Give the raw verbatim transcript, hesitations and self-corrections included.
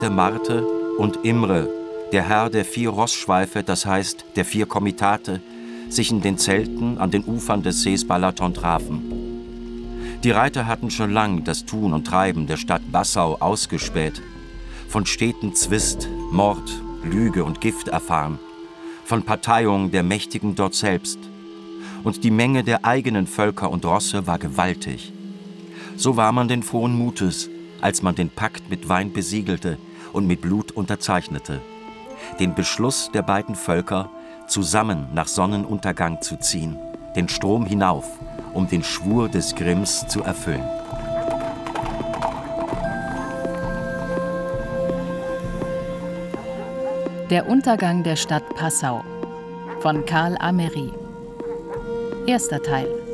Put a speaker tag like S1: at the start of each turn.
S1: der Marti und Imre, der Herr der vier Rossschweife, das heißt der vier Komitate, sich in den Zelten an den Ufern des Sees Balaton trafen. Die Reiter hatten schon lang das Tun und Treiben der Stadt Passau ausgespäht, von steten Zwist, Mord, Lüge und Gift erfahren, von Parteiung der Mächtigen dort selbst. Und die Menge der eigenen Völker und Rosse war gewaltig. So war man den frohen Mutes, als man den Pakt mit Wein besiegelte und mit Blut unterzeichnete, den Beschluss der beiden Völker, zusammen nach Sonnenuntergang zu ziehen, den Strom hinauf, um den Schwur des Grimms zu erfüllen.
S2: Der Untergang der Stadt Passau von Karl Amery. Erster Teil.